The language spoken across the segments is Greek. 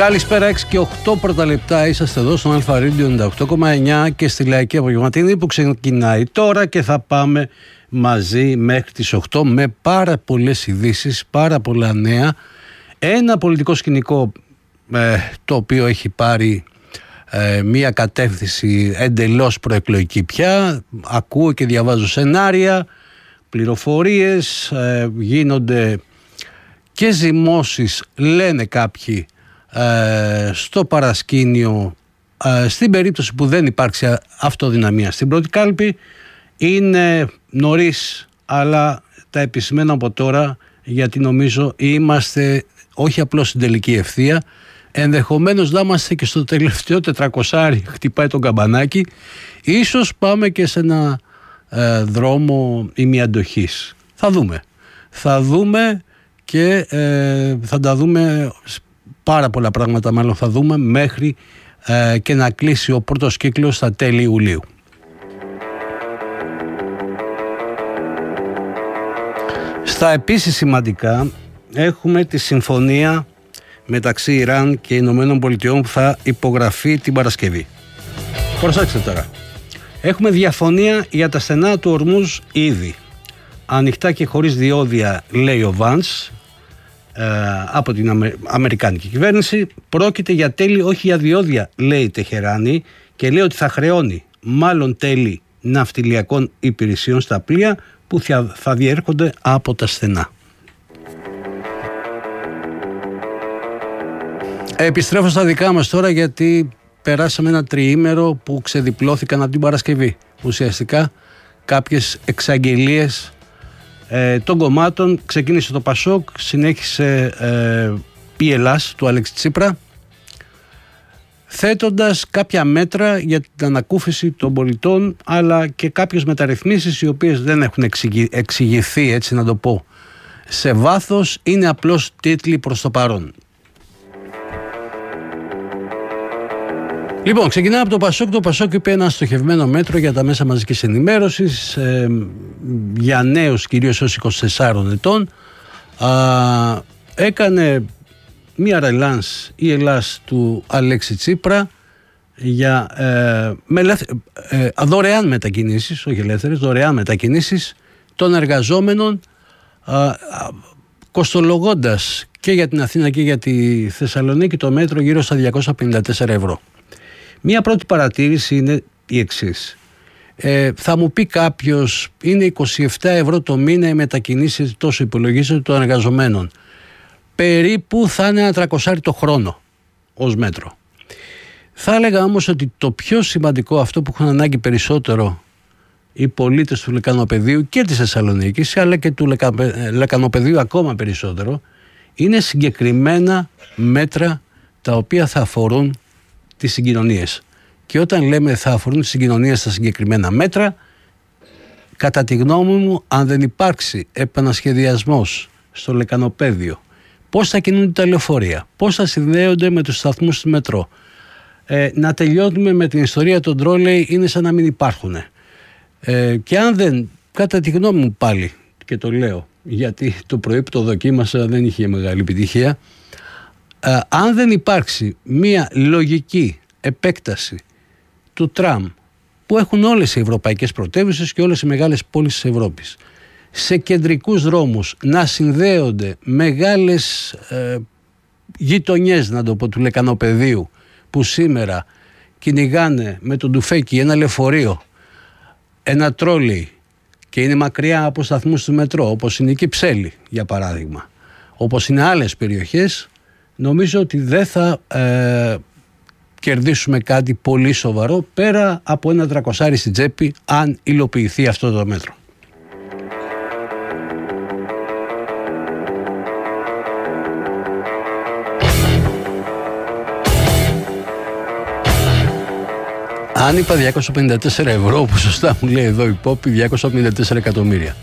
Καλησπέρα, 6 και 8 πρώτα λεπτά. Είσαστε εδώ στον Αλφα Radio 98,9 και στη Λαϊκή Απογευματινή που ξεκινάει τώρα και θα πάμε μαζί μέχρι τις 8 με πάρα πολλές ειδήσεις, πάρα πολλά νέα. Ένα πολιτικό σκηνικό το οποίο έχει πάρει μία κατεύθυνση εντελώς προεκλογική πια. Ακούω και διαβάζω σενάρια, πληροφορίες, γίνονται και ζυμώσεις, λένε κάποιοι, στο παρασκήνιο, στην περίπτωση που δεν υπάρξει αυτοδυναμία στην πρώτη κάλπη. Είναι νωρίς, αλλά τα επισημαίνω από τώρα, γιατί νομίζω είμαστε όχι απλώς στην τελική ευθεία, ενδεχομένως να είμαστε και στο τελευταίο 400, χτυπάει τον καμπανάκι. Ίσως πάμε και σε ένα δρόμο ημιαντοχής. Θα δούμε και θα τα δούμε, πάρα πολλά πράγματα μάλλον θα δούμε μέχρι και να κλείσει ο πρώτος κύκλος στα τέλη Ιουλίου. Στα επίσης σημαντικά έχουμε τη συμφωνία μεταξύ Ιράν και Ηνωμένων Πολιτειών που θα υπογραφεί την Παρασκευή. Προσέξτε τώρα. Έχουμε διαφωνία για τα στενά του Ορμούζ ήδη. Ανοιχτά και χωρίς διόδια, λέει ο Βάνς, από την Αμερικάνικη κυβέρνηση. Πρόκειται για τέλη, όχι για διόδια, λέει η Τεχεράνη, και λέει ότι θα χρεώνει μάλλον τέλη ναυτιλιακών υπηρεσιών στα πλοία που θα διέρχονται από τα στενά. Επιστρέφω στα δικά μας τώρα, γιατί περάσαμε ένα τριήμερο που ξεδιπλώθηκαν από την Παρασκευή. Ουσιαστικά κάποιες εξαγγελίες των κομμάτων. Ξεκίνησε το Πασόκ, συνέχισε η Ελλάς του Αλέξη Τσίπρα, θέτοντας κάποια μέτρα για την ανακούφιση των πολιτών, αλλά και κάποιες μεταρρυθμίσεις οι οποίες δεν έχουν εξηγηθεί, έτσι να το πω, σε βάθος. Είναι απλώς τίτλοι προς το παρόν. Λοιπόν, ξεκινάμε από το Πασόκ. Το Πασόκ είπε ένα στοχευμένο μέτρο για τα μέσα μαζικής ενημέρωσης, για νέους κυρίως ως 24 ετών. Έκανε μία ρελάνς η Ελλάς του Αλέξη Τσίπρα για δωρεάν μετακινήσεις, όχι ελεύθερες, δωρεάν μετακινήσεις των εργαζόμενων, κοστολογώντας και για την Αθήνα και για τη Θεσσαλονίκη το μέτρο γύρω στα 254 ευρώ. Μία πρώτη παρατήρηση είναι η εξής. Θα μου πει κάποιος, είναι 27 ευρώ το μήνα οι μετακινήσεις, τόσο υπολογίζεται, των εργαζομένων. Περίπου θα είναι ένα 300 το χρόνο ως μέτρο. Θα έλεγα όμως ότι το πιο σημαντικό, αυτό που έχουν ανάγκη περισσότερο οι πολίτες του Λεκανοπεδίου και της Θεσσαλονίκης, αλλά και του Λεκανοπεδίου ακόμα περισσότερο, είναι συγκεκριμένα μέτρα τα οποία θα αφορούν τις συγκοινωνίες. Και όταν λέμε θα αφορούν τις συγκοινωνίες στα συγκεκριμένα μέτρα, κατά τη γνώμη μου, αν δεν υπάρξει επανασχεδιασμός στο Λεκανοπέδιο, πώς θα κινούνται τα λεωφορεία, πώς θα συνδέονται με τους σταθμούς του μετρό, να τελειώνουμε με την ιστορία των τρόλεϊ, είναι σαν να μην υπάρχουν. Και αν δεν, κατά τη γνώμη μου πάλι, και το λέω γιατί το πρωί που το δοκίμασα δεν είχε μεγάλη επιτυχία, αν δεν υπάρξει μία λογική επέκταση του τραμ που έχουν όλες οι ευρωπαϊκές πρωτεύουσες και όλες οι μεγάλες πόλεις της Ευρώπης, σε κεντρικούς δρόμους να συνδέονται μεγάλες γειτονιές, να το πω, του Λεκανοπεδίου, που σήμερα κυνηγάνε με τον τουφέκι ένα λεωφορείο, ένα τρόλι, και είναι μακριά από σταθμούς του μετρό, όπως είναι η Κυψέλη για παράδειγμα, όπως είναι άλλες περιοχές, νομίζω ότι δεν θα κερδίσουμε κάτι πολύ σοβαρό πέρα από ένα 300 στην τσέπη, αν υλοποιηθεί αυτό το μέτρο. Αν είπα 254 ευρώ, όπως σωστά μου λέει εδώ η Πόπη, 254 εκατομμύρια.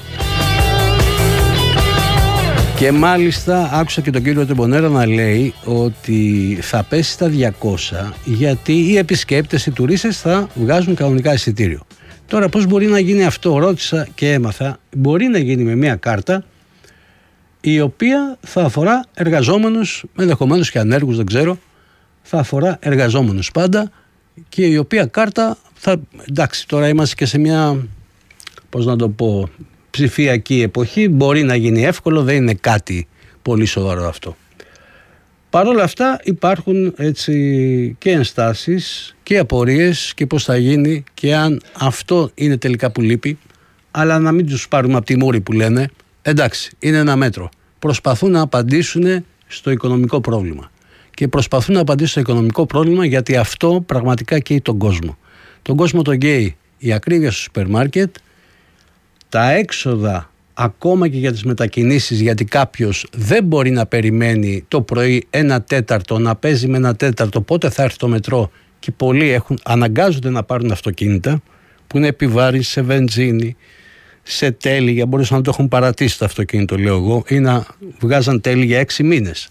Και μάλιστα άκουσα και τον κύριο Τεμπονέρα να λέει ότι θα πέσει στα 200 γιατί οι επισκέπτες, οι τουρίστες θα βγάζουν κανονικά εισιτήριο. Τώρα πώς μπορεί να γίνει αυτό, ρώτησα και έμαθα. Μπορεί να γίνει με μια κάρτα η οποία θα αφορά εργαζόμενους, ενδεχομένως και ανέργους, δεν ξέρω, θα αφορά εργαζόμενους πάντα, και η οποία κάρτα εντάξει, τώρα είμαστε και σε μια, πώς να το πω, ψηφιακή εποχή, μπορεί να γίνει εύκολο, δεν είναι κάτι πολύ σοβαρό αυτό. Παρ' όλα αυτά υπάρχουν έτσι και ενστάσεις και απορίες και πώς θα γίνει και αν αυτό είναι τελικά που λείπει, αλλά να μην τους πάρουμε από τη μούρη που λένε. Εντάξει, είναι ένα μέτρο. Προσπαθούν να απαντήσουν στο οικονομικό πρόβλημα. Και προσπαθούν να απαντήσουν στο οικονομικό πρόβλημα γιατί αυτό πραγματικά καίει τον κόσμο. Τον κόσμο τον καίει η ακρίβεια στο σούπερ μάρκετ, τα έξοδα ακόμα και για τις μετακινήσεις, γιατί κάποιος δεν μπορεί να περιμένει το πρωί 1/4 να παίζει με 1/4 πότε θα έρθει το μετρό, και πολλοί αναγκάζονται να πάρουν αυτοκίνητα που είναι επιβάρυνση σε βενζίνη, σε τέλη, για μπορούσαν να το έχουν παρατήσει το αυτοκίνητο, λέω εγώ, ή να βγάζαν τέλη για 6 μήνες.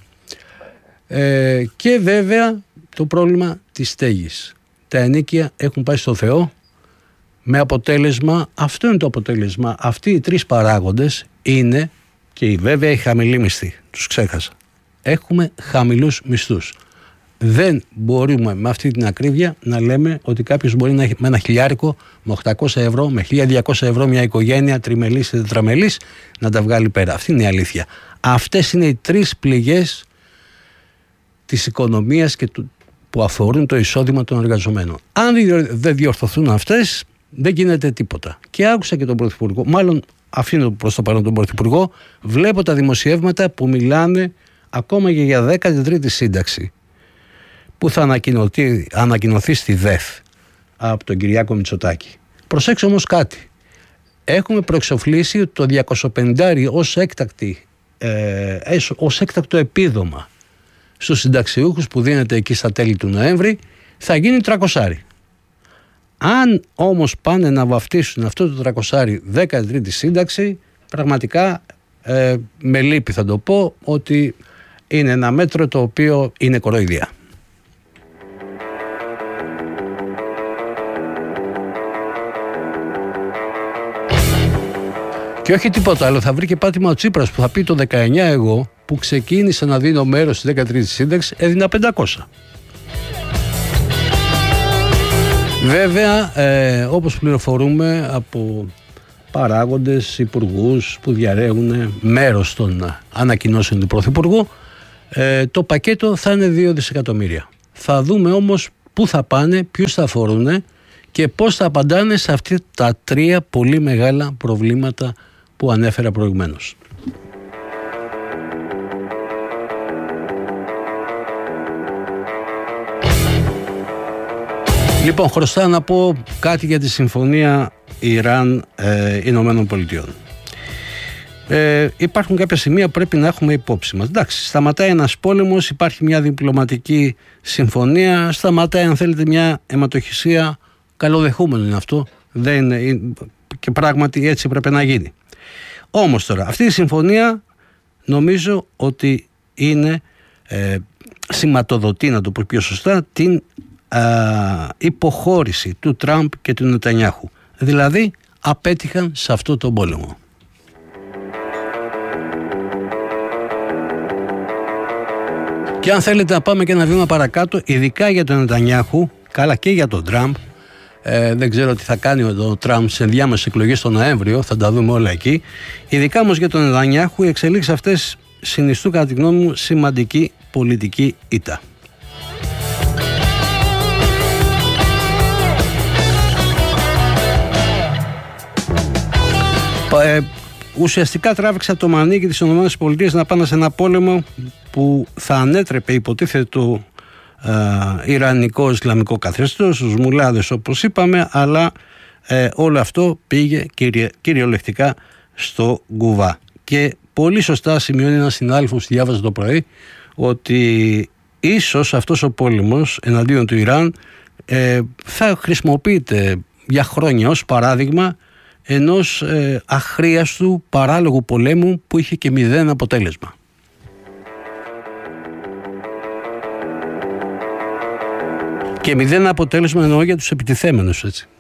Και βέβαια το πρόβλημα της στέγης. Τα ενοίκια έχουν πάει στο Θεό, με αποτέλεσμα, αυτό είναι το αποτέλεσμα, αυτοί οι τρεις παράγοντες είναι, και βέβαια οι χαμηλοί μισθοί, τους ξέχασα. Έχουμε χαμηλούς μισθούς. Δεν μπορούμε με αυτή την ακρίβεια να λέμε ότι κάποιος μπορεί να έχει με 1.000, με 800 ευρώ, με 1.200 ευρώ μια οικογένεια τριμελής ή τετραμελής να τα βγάλει πέρα. Αυτή είναι η αλήθεια. Αυτές είναι οι τρεις πληγές της οικονομίας και που αφορούν το εισόδημα των εργαζομένων. Αν δεν διορθωθούν αυτές, δεν γίνεται τίποτα. Και άκουσα και τον Πρωθυπουργό, μάλλον αφήνω προς το παρόν τον Πρωθυπουργό, βλέπω τα δημοσιεύματα που μιλάνε ακόμα και για 13η σύνταξη που θα ανακοινωθεί στη ΔΕΘ από τον Κυριάκο Μητσοτάκη. Προσέξτε όμως κάτι. Έχουμε προεξοφλήσει το 250 ως έκτακτο επίδομα στους συνταξιούχους που δίνεται εκεί στα τέλη του Νοέμβρη, θα γίνει 300. Αν όμως πάνε να βαφτίσουν αυτό το 300 13η σύνταξη, πραγματικά με λύπη θα το πω ότι είναι ένα μέτρο το οποίο είναι κοροϊδία. Και όχι τίποτα άλλο, θα βρει και πάτημα ο Τσίπρας που θα πει το 19 εγώ που ξεκίνησα να δίνω μέρος στη 13η σύνταξη έδινα 500. Βέβαια, όπως πληροφορούμε από παράγοντες, υπουργούς που διαρρέουν μέρος των ανακοινώσεων του Πρωθυπουργού, το πακέτο θα είναι 2 δισεκατομμύρια. Θα δούμε όμως πού θα πάνε, ποιους θα αφορούν και πώς θα απαντάνε σε αυτά τα 3 πολύ μεγάλα προβλήματα που ανέφερα προηγουμένως. Λοιπόν, χρωστά να πω κάτι για τη συμφωνία Ιράν-Ηνωμένων Πολιτειών. Υπάρχουν κάποια σημεία που πρέπει να έχουμε υπόψη μας. Εντάξει, σταματάει ένας πόλεμος, υπάρχει μια διπλωματική συμφωνία, σταματάει αν θέλετε μια αιματοχυσία, καλοδεχούμενο είναι αυτό, δεν είναι, και πράγματι έτσι πρέπει να γίνει. Όμως τώρα, αυτή η συμφωνία νομίζω ότι είναι σηματοδοτεί, να το πω πιο σωστά, την υποχώρηση του Τραμπ και του Νετανιάχου. Δηλαδή απέτυχαν σε αυτό το πόλεμο. Και αν θέλετε να πάμε και ένα βήμα παρακάτω, ειδικά για τον Νετανιάχου, καλά και για τον Τραμπ, δεν ξέρω τι θα κάνει ο Τραμπ σε ενδιάμεσες εκλογές τον Νοέμβριο, θα τα δούμε όλα εκεί. Ειδικά όμως για τον Νετανιάχου, οι εξελίξεις αυτές συνιστούν κατά τη γνώμη μου σημαντική πολιτική ήττα. Ουσιαστικά τράβηξα το μανίκι της ΗΠΑ να πάνε σε ένα πόλεμο που θα ανέτρεπε υποτίθεται το Ιρανικό Ισλαμικό καθεστώς, τους μουλάδες όπως είπαμε, αλλά όλο αυτό πήγε κυριολεκτικά στο γκουβά. Και πολύ σωστά σημειώνει ένας συνάδελφος που διάβαζε το πρωί ότι ίσως αυτός ο πόλεμος εναντίον του Ιράν θα χρησιμοποιείται για χρόνια ως παράδειγμα ενός αχρίαστου παράλογου πολέμου που είχε και 0 αποτέλεσμα. Και 0 αποτέλεσμα εννοώ για τους επιτιθέμενους, έτσι.